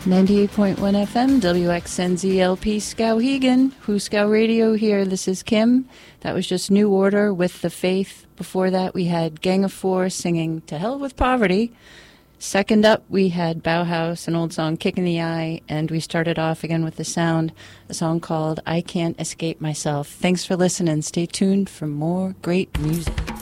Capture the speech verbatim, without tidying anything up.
ninety-eight point one F M, W X N Z L P, Skowhegan, Huskow Radio here. This is Kim. That was just New Order with The Faith. Before that, we had Gang of Four singing To Hell with Poverty. Second up, we had Bauhaus, an old song, Kick in the Eye, and we started off again with The Sound, a song called I Can't Escape Myself. Thanks for listening. Stay tuned for more great music.